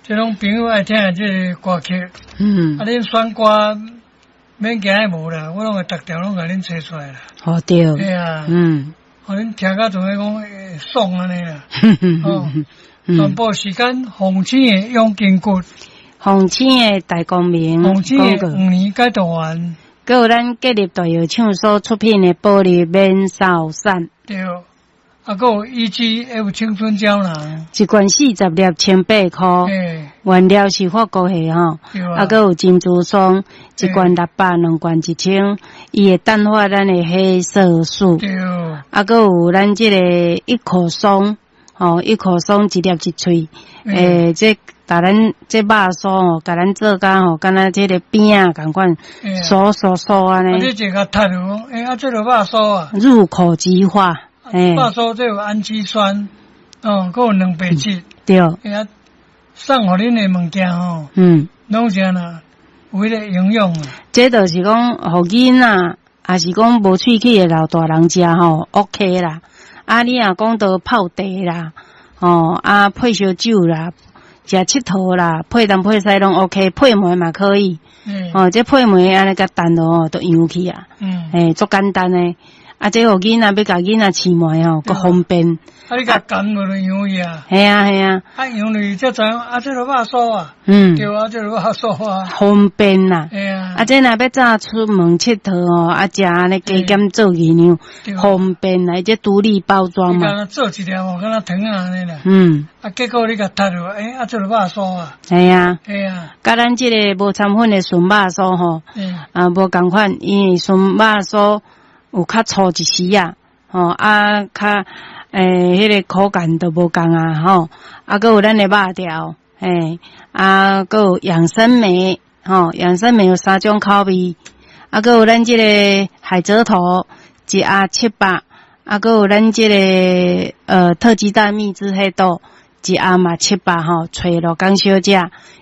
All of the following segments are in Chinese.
这种朋友爱听这歌曲，啊，恁选歌免惊爱无啦，我拢会逐条拢甲恁找出来啦。 好对， 对啊，互恁听甲就会讲爽安尼啦。哦，全部时间洪青的永筋骨， 洪青的大光明， 洪青的5年解读完， 还有咱建立大药厂所出品的玻璃免扫散。对。 啊，还有EG青春胶囊， 一罐40粒1,800块，原料是法国的吼，啊，还有金珠霜，一罐600，两罐1000，伊会淡化咱的黑色素，啊，还有咱这个一口松，吼，一口松一粒一喙，这甲咱这肉酥吼，甲咱做甲吼，敢若这个边啊共款，酥安尼。 啊，这一个读了，啊，这个肉酥啊， 入口即化。 肉酥这有氨基酸，还有蛋白质， 对。 送互恁的物件吼，拢是呐，有迄个营养啊。 这就是讲，互囡仔，也是讲无喙齿的老大人食吼 ，OK 啦。啊，你若讲到泡茶啦，啊配烧酒啦，食佚佗啦，配东配西拢 OK， 配糜嘛可以。这配糜安尼甲蛋咯，都养起啊。足简单诶。啊，这互囡仔要甲囡仔饲糜吼，佮方便。 啊，你甲干落去养伊啊？ 系啊。 啊，养落去才知影啊，这个肉酥啊。对啊，这个肉酥啊。方便啦。 系啊。 啊，这若要早出门佚佗哦，啊，食安尼加减做营养，方便啦，这独立包装嘛。 你敢做一粒哦，敢若糖啊安尼啦。啊，结果你甲读落，啊，这个肉酥啊。 系啊。 甲咱这个无掺粉的纯肉酥吼，啊，无共款，因为纯肉酥。有较粗一丝啊，啊，较迄个口感都无共啊，啊，还有咱的肉条，啊，还有养生梅，养生梅有3种口味，啊，还有咱这个海蜇头一盒700，啊，还有咱这个特鸡蛋蜜汁黑豆一盒嘛700吼，找罗港小姐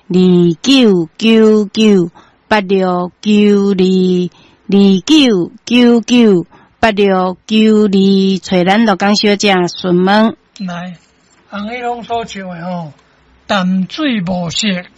2999869229998692，找咱罗港小姐询问。 来，红迄拢所唱的吼，淡水无色，